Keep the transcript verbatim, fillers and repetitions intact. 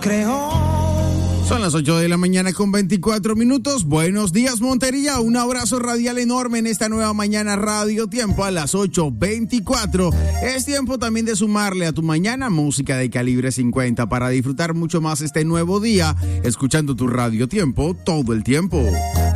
Son las ocho de la mañana con veinticuatro minutos. Buenos días, Montería. Un abrazo radial enorme en esta nueva mañana Radio Tiempo a las ocho veinticuatro. Es tiempo también de sumarle a tu mañana música de calibre cincuenta para disfrutar mucho más este nuevo día, escuchando tu Radio Tiempo todo el tiempo.